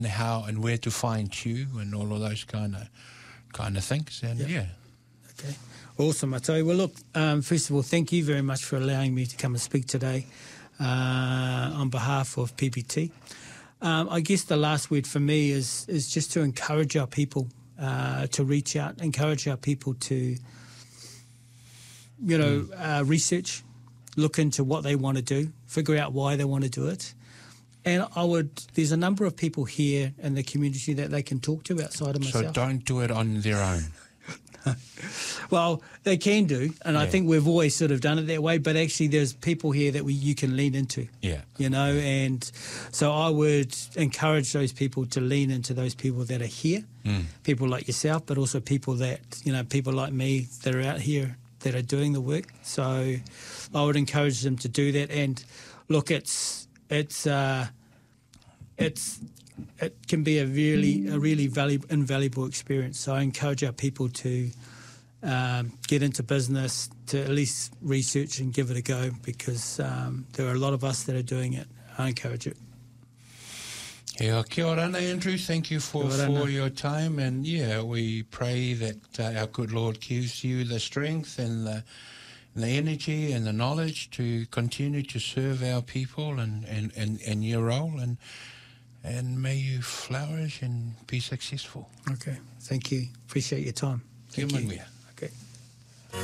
how and where to find you and all of those kind of things. And Okay. Awesome, Matai. Well, look, first of all, thank you very much for allowing me to come and speak today on behalf of PPT. I guess the last word for me is just to encourage our people to reach out, encourage our people to, research, look into what they want to do, figure out why they want to do it. And there's a number of people here in the community that they can talk to outside of myself. So don't do it on their own. Well, they can do, and I think we've always sort of done it that way, but actually there's people here that you can lean into. Yeah. And so I would encourage those people to lean into those people that are here, people like yourself, but also people that, people like me that are out here that are doing the work. So I would encourage them to do that. And look, it can be a really invaluable experience. So I encourage our people to get into business, to at least research and give it a go, because there are a lot of us that are doing it. I encourage it. Yeah, kia ora, Andrew. Thank you for your time. And we pray that our good Lord gives you the strength and the energy and the knowledge to continue to serve our people and your role. And may you flourish and be successful. Okay. Thank you. Appreciate your time. Thank you.